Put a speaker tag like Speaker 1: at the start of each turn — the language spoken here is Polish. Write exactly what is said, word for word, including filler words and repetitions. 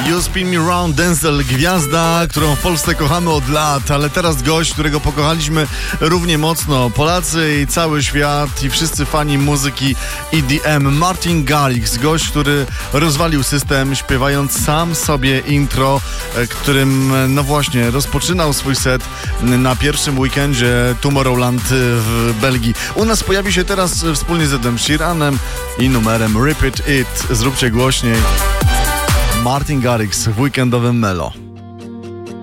Speaker 1: You Spin Me Round, Denzel, gwiazda, którą w Polsce kochamy od lat, ale teraz gość, którego pokochaliśmy równie mocno. Polacy i cały świat i wszyscy fani muzyki E D M. Martin Garrix, gość, który rozwalił system, śpiewając sam sobie intro, którym, no właśnie, rozpoczynał swój set na pierwszym weekendzie Tomorrowland w Belgii. U nas pojawi się teraz wspólnie z Edem Sheeranem i numerem Repeat It. Zróbcie głośniej. Martin Garrix w weekendowym Melo.